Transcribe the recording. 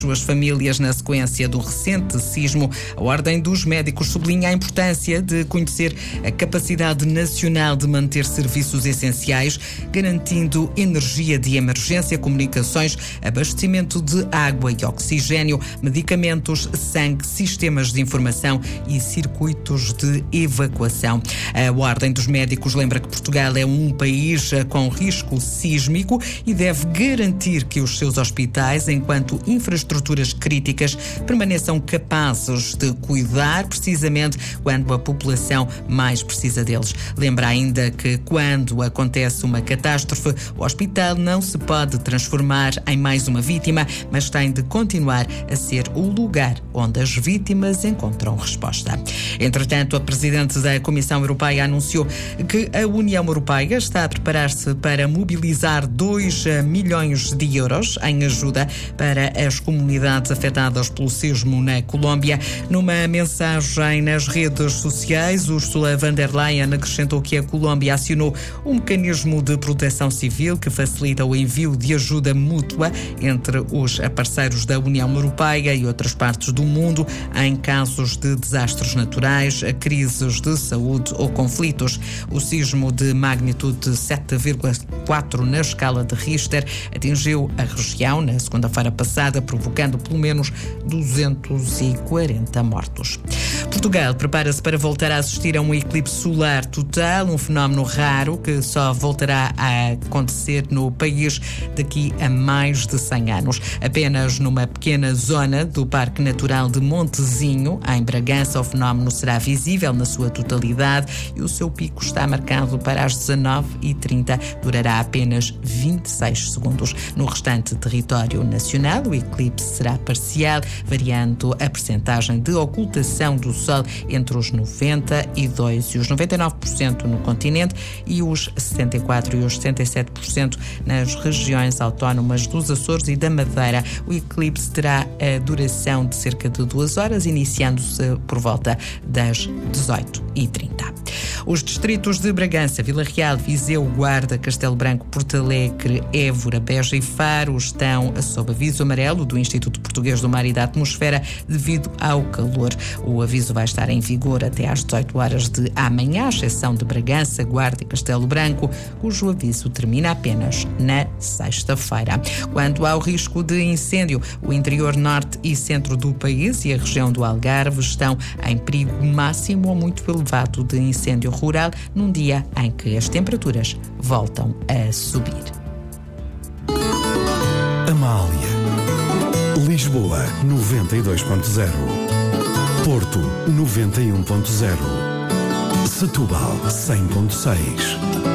suas famílias na sequência do recente sismo. A Ordem dos Médicos sublinha a importância de conhecer a capacidade nacional de manter serviços essenciais, garantindo energia de emergência, comunicações, abastecimento de água e oxigênio, medicamentos, sangue, sistemas de informação e circuitos de evacuação. A Ordem dos Médicos lembra que Portugal é um país com risco sísmico e deve garantir que os seus hospitais, enquanto infraestruturas críticas, permaneçam capazes de cuidar precisamente quando a população mais precisa deles. Lembra ainda que quando acontece uma catástrofe, o hospital não se pode transformar em mais uma vítima, mas tem de continuar a ser o lugar onde as vítimas encontram resposta. Entretanto, a Presidente da Comissão Europeia anunciou que a União Europeia está a preparar-se para mobilizar 2 milhões de euros em ajuda para as comunidades afetadas pelo sismo na Colômbia. Numa mensagem nas redes sociais, Ursula von der Leyen acrescentou que a Colômbia acionou um mecanismo de proteção civil que facilita o envio de ajuda mútua entre os parceiros da União Europeia e outras partes do mundo em casos de desastres naturais, crises de saúde ou conflitos. O sismo de magnitude 7,4 na escala de Richter atingiu a região na segunda-feira passada, provocando pelo menos 240 mortos. Portugal prepara-se para voltar a assistir a um eclipse solar total, um fenómeno raro que só voltará a acontecer no país daqui a mais de 100 anos. Apenas numa pequena zona do Parque Natural de Montezinho, em Bragança, o fenómeno será visível na sua totalidade e o seu pico está marcado para as 19h30. Durará apenas 26 segundos. No restante território nacional, o eclipse será parcial, variando a percentagem de ocultação do Sol entre os 92% e os 99% no continente e os 64% e os 77% nas regiões autónomas dos Açores e da Madeira. O eclipse terá a duração de cerca de 2 horas, iniciando-se por volta das 18h30. Os distritos de Bragança, Vila Real, Viseu, Guarda, Castelo Branco, Porto Alegre, Évora, Beja e Faro estão sob aviso amarelo do Instituto Português do Mar e da Atmosfera devido ao calor. O aviso vai estar em vigor até às 18 horas de amanhã, à exceção de Bragança, Guarda e Castelo Branco, cujo aviso termina apenas na sexta-feira. Quanto ao risco de incêndio, o interior norte e centro do país e a região do Algarve estão em perigo máximo ou muito elevado de incêndio rural, num dia em que as temperaturas voltam a subir. Amália. Lisboa 92.0, Porto 91.0, Setúbal 100.6.